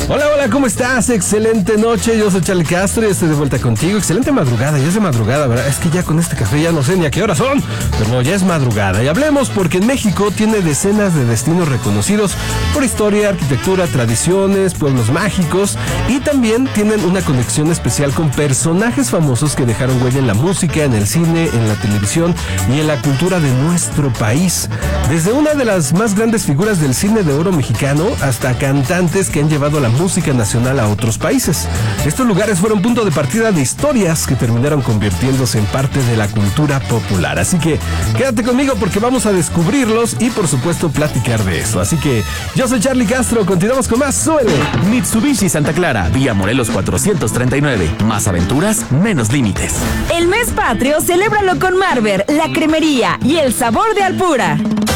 Hola, hola, ¿cómo estás? Excelente noche, yo soy Charlie Castro y estoy de vuelta contigo. Excelente madrugada, ya es de madrugada, ¿verdad? Es que ya con este café ya no sé ni a qué horas son, pero no, ya es madrugada. Y hablemos porque en México tiene decenas de destinos reconocidos por historia, arquitectura, tradiciones, pueblos mágicos y también tienen una conexión especial con personajes famosos que dejaron huella en la música, en el cine, en la televisión y en la cultura de nuestro país. Desde una de las más grandes figuras del cine de oro mexicano hasta cantantes que han llevado la música nacional a otros países. Estos lugares fueron punto de partida de historias que terminaron convirtiéndose en parte de la cultura popular. Así que quédate conmigo porque vamos a descubrirlos y por supuesto platicar de eso. Así que yo soy Charlie Castro, continuamos con más Súbele. Mitsubishi Santa Clara, vía Morelos 439. Más aventuras, menos límites. El mes patrio, celébralo con Marber, la cremería y el sabor de Alpura.